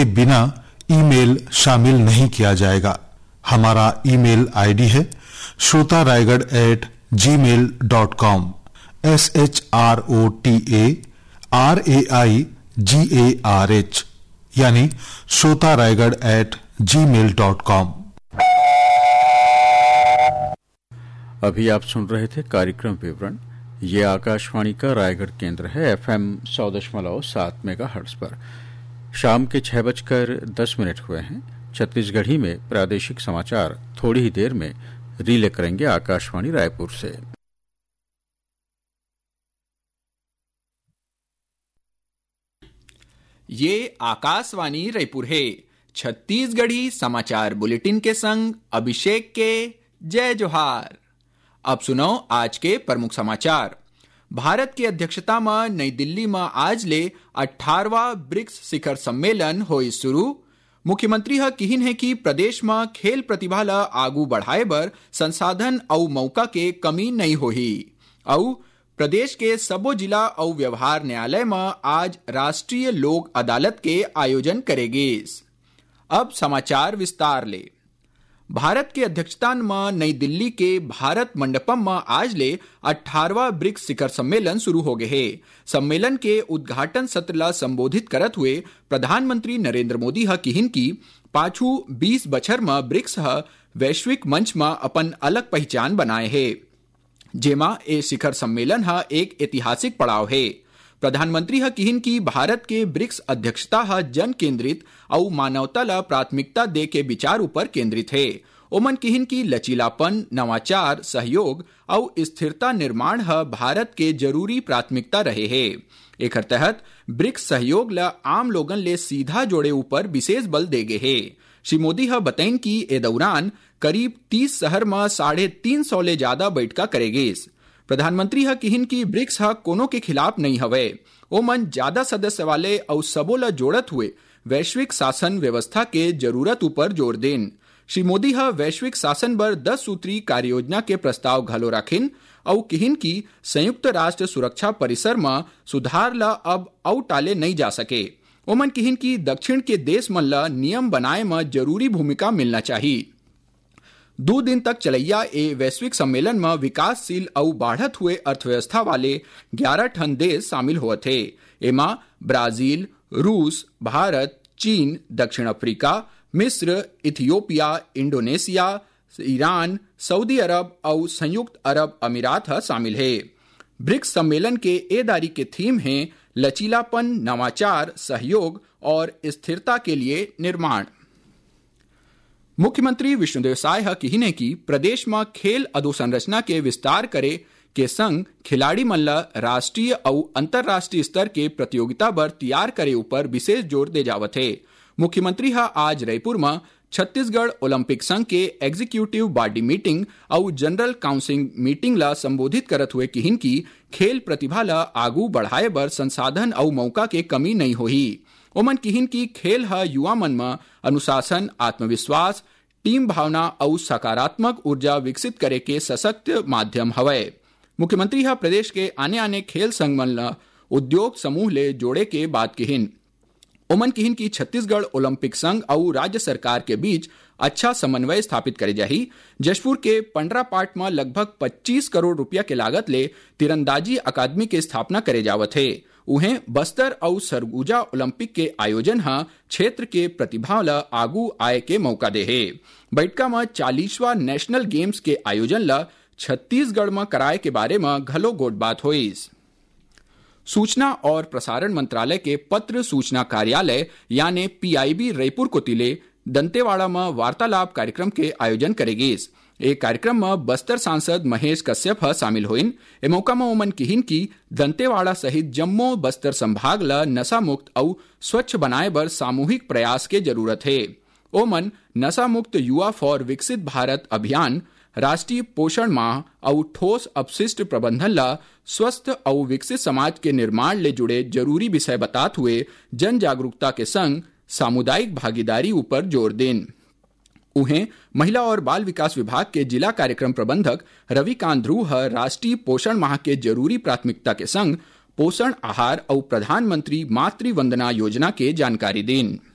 के बिना ईमेल शामिल नहीं किया जाएगा। हमारा ईमेल आईडी है shrotaraigarh@gmail.com SHROTARAIGARH यानी shrotaraigarh@gmail.com। अभी आप सुन रहे थे कार्यक्रम विवरण। ये आकाशवाणी का रायगढ़ केंद्र है, FM 100.7 मेगाहर्ट्ज पर। शाम के 6:10 हुए हैं। छत्तीसगढ़ी में प्रादेशिक समाचार थोड़ी ही देर में रिले करेंगे आकाशवाणी रायपुर से। ये आकाशवाणी रायपुर है। छत्तीसगढ़ी समाचार बुलेटिन के संग अभिषेक के जय जोहार। अब सुनो आज के प्रमुख समाचार। भारत की अध्यक्षता में नई दिल्ली में आज ले 18वां ब्रिक्स शिखर सम्मेलन होई शुरू। मुख्यमंत्री किहिन है कि प्रदेश में खेल प्रतिभा ला आगू बढ़ाए बर संसाधन और मौका के कमी नहीं होही। और प्रदेश के सबो जिला और व्यवहार न्यायालय में आज राष्ट्रीय लोक अदालत के आयोजन करेगे। अब समाचार विस्तार ले। भारत के अध्यक्षता में नई दिल्ली के भारत मंडपम में आज ले 18वां ब्रिक्स शिखर सम्मेलन शुरू हो गए है। सम्मेलन के उद्घाटन सत्र ला संबोधित करत हुए प्रधानमंत्री नरेंद्र मोदी किहिन की पाछू 20 बछर में ब्रिक्स वैश्विक मंच में अपन अलग पहचान बनाए है, जेमा ए शिखर सम्मेलन एक ऐतिहासिक पड़ाव है। प्रधानमंत्री किहिन की भारत के ब्रिक्स अध्यक्षता जन केंद्रित और मानवता ला प्राथमिकता दे के विचार ऊपर केंद्रित है। ओमन किहिन की लचीलापन, नवाचार, सहयोग और स्थिरता निर्माण भारत के जरूरी प्राथमिकता रहे है। एक तहत ब्रिक्स सहयोग ला आम लोगन ले सीधा जोड़े ऊपर विशेष बल देगे है। श्री मोदी बताइन की ए दौरान करीब 30 शहर में 350 ले ज्यादा बैठका करेगे। प्रधानमंत्री किहिन की ब्रिक्स कोनो के खिलाफ नहीं हवे। ओमन ज्यादा सदस्य वाले और सबो ला जोड़त हुए वैश्विक शासन व्यवस्था के जरूरत ऊपर जोर देन। श्री मोदी वैश्विक शासन बर 10 सूत्री कार्य योजना के प्रस्ताव घलो रखिन और किहिन की संयुक्त राष्ट्र सुरक्षा परिसर में सुधार ला अब और टाले नहीं जा सके। ओमन किहिन की दक्षिण के देश मन ला नियम बनाए में जरूरी भूमिका मिलना चाहिए। 2 दिन तक चलैया ए वैश्विक सम्मेलन में विकासशील और बढ़त हुए अर्थव्यवस्था वाले 11 ठन देश शामिल हुए थे। एमा ब्राजील, रूस, भारत, चीन, दक्षिण अफ्रीका, मिस्र, इथियोपिया, इंडोनेशिया, ईरान, सऊदी अरब और संयुक्त अरब अमीरात शामिल है। ब्रिक्स सम्मेलन के एदारी के थीम है लचीलापन, नवाचार, सहयोग और स्थिरता के लिए निर्माण। मुख्यमंत्री विष्णुदेव साय किहिन है कि प्रदेश में खेल अधोसंरचना के विस्तार करे के संग खिलाड़ी मन ला राष्ट्रीय और अंतर्राष्ट्रीय स्तर के प्रतियोगिता बर तैयार करे ऊपर विशेष जोर दे जावत है। मुख्यमंत्री आज रायपुर में छत्तीसगढ़ ओलंपिक संघ के एग्जीक्यूटिव बॉडी मीटिंग और जनरल काउंसिल मीटिंग ला संबोधित करत हुए किहिन की खेल प्रतिभा ला आगू बढ़ाए बर संसाधन और मौका के कमी नहीं होही। ओमन किहिन की खेल युवा मन में अनुशासन, आत्मविश्वास, टीम भावना और सकारात्मक ऊर्जा विकसित करे के सशक्त माध्यम हवय। मुख्यमंत्री प्रदेश के आने आने खेल संघ मन ला उद्योग समूह ले जोड़े के बात किहिन। ओमन किहिन की छत्तीसगढ़ ओलंपिक संघ और राज्य सरकार के बीच अच्छा समन्वय स्थापित करे जाही। जशपुर के पंडरापाट में लगभग 25 करोड़ रुपया के लागत ले तीरंदाजी अकादमी के स्थापना करे जावत है। उन्हें बस्तर और सरगुजा ओलंपिक के आयोजन क्षेत्र के प्रतिभा ला आगू आए के मौका दे है। बैठका में 40वां नेशनल गेम्स के आयोजन ला छत्तीसगढ़ में कराए के बारे में घलो गोट बात हुई। सूचना और प्रसारण मंत्रालय के पत्र सूचना कार्यालय यानी PIB रायपुर को तिले दंतेवाड़ा में वार्तालाप कार्यक्रम के आयोजन करेगी। एक कार्यक्रम में बस्तर सांसद महेश कश्यप शामिल हुइन। ए मौका में ओमन किहिन की दंतेवाड़ा सहित जम्मू बस्तर संभाग ला नशा मुक्त और स्वच्छ बनाए बर सामूहिक प्रयास के जरूरत है। ओमन नशा मुक्त युवा फॉर विकसित भारत अभियान, राष्ट्रीय पोषण माह और ठोस अपशिष्ट प्रबंधन ला स्वस्थ और विकसित समाज के निर्माण ले जुड़े जरूरी विषय बतात हुए जन जागरूकता के संग सामुदायिक भागीदारी ऊपर जोर देन। उन्हें महिला और बाल विकास विभाग के जिला कार्यक्रम प्रबंधक रविकांत ध्रुव राष्ट्रीय पोषण माह के जरूरी प्राथमिकता के संग पोषण आहार और प्रधानमंत्री मातृ वंदना योजना के जानकारी देन।